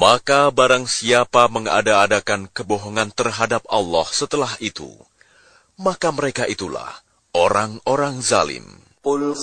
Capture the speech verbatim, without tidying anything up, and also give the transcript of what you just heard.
Maka barang siapa mengada-adakan kebohongan terhadap Allah setelah itu, maka mereka itulah orang-orang zalim.